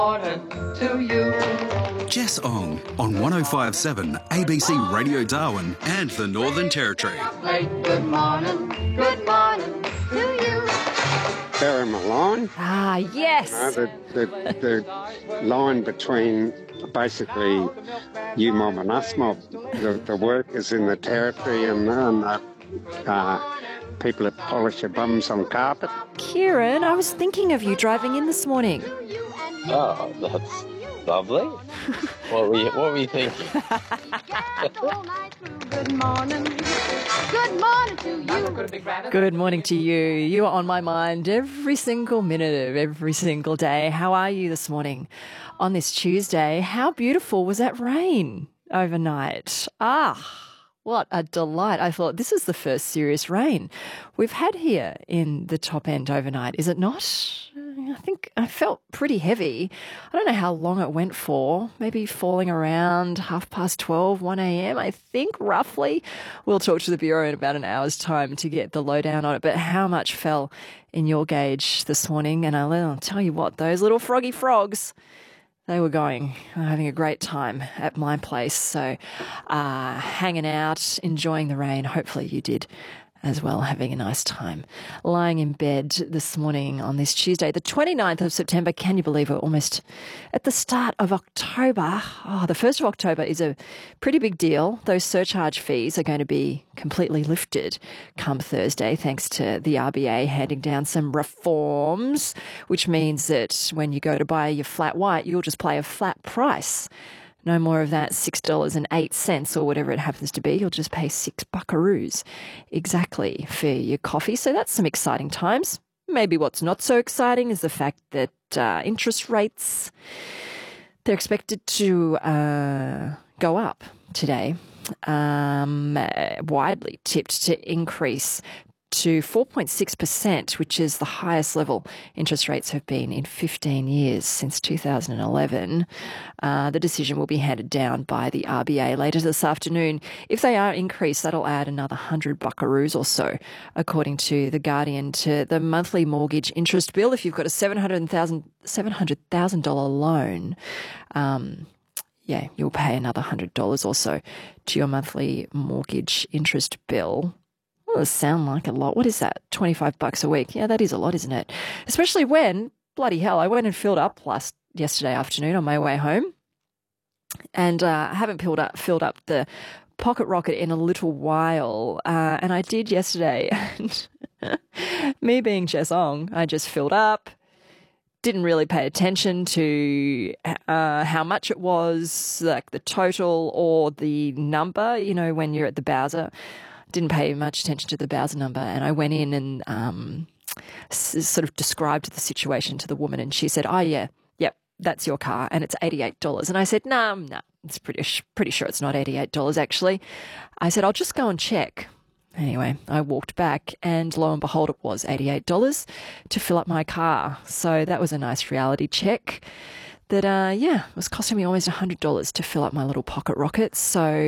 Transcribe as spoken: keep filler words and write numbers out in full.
Morning to you. Jess Ong on one oh five point seven A B C Radio Darwin and the Northern Territory. Good morning, good morning to you. Barry Malone. Ah, yes. Uh, the, the, the line between basically you mob and us mob, the, the workers in the territory and, and the uh, people that polish their bums on carpet. Kieran, I was thinking of you driving in this morning. Oh, that's lovely. What were you, what were you thinking? Good morning. Good morning to you. Good morning to you. You are on my mind every single minute of every single day. How are you this morning on this Tuesday? How beautiful was that rain overnight? Ah, what a delight. I thought this is the first serious rain we've had here in the top end overnight, is it not? I think I felt pretty heavy. I don't know how long it went for, maybe falling around half past twelve, one a.m, I think, roughly. We'll talk to the Bureau in about an hour's time to get the lowdown on it. But how much fell in your gauge this morning? And I'll, I'll tell you what, those little froggy frogs, they were going, having a great time at my place. So uh, hanging out, enjoying the rain. Hopefully you did as well, having a nice time. Lying in bed this morning on this Tuesday, the twenty-ninth of September. Can you believe we're almost at the start of October? Oh, the first of October is a pretty big deal. Those surcharge fees are going to be completely lifted come Thursday, thanks to the R B A handing down some reforms, which means that when you go to buy your flat white, you'll just pay a flat price. No more of that six dollars and eight cents or whatever it happens to be. You'll just pay six buckaroos exactly for your coffee. So that's some exciting times. Maybe what's not so exciting is the fact that uh, interest rates, they're expected to uh, go up today, um, widely tipped to increase to four point six percent, which is the highest level interest rates have been in fifteen years, since two thousand eleven. Uh, the decision will be handed down by the R B A later this afternoon. If they are increased, that'll add another one hundred buckaroos or so, according to The Guardian, to the monthly mortgage interest bill. If you've got a seven hundred thousand dollars loan, um, yeah, you'll pay another one hundred dollars or so to your monthly mortgage interest bill. Well, it sound like a lot. What is that? twenty-five bucks a week. Yeah, that is a lot, isn't it? Especially when, bloody hell, I went and filled up last yesterday afternoon on my way home, and uh, I haven't filled up filled up the Pocket Rocket in a little while, uh, and I did yesterday. And me being Jess Ong, I just filled up. Didn't really pay attention to uh, how much it was, like the total or the number. You know, when you're at the Bowser. Didn't pay much attention to the Bowser number, and I went in and um, s- sort of described the situation to the woman, and she said, "Oh yeah, yep, that's your car, and it's eighty-eight dollars." And I said, "No, nah, no, nah, it's pretty pretty sure it's not eighty-eight dollars actually." I said, "I'll just go and check." Anyway, I walked back, and lo and behold, it was eighty-eight dollars to fill up my car. So that was a nice reality check. That uh, yeah, it was costing me almost one hundred dollars to fill up my little Pocket Rocket. So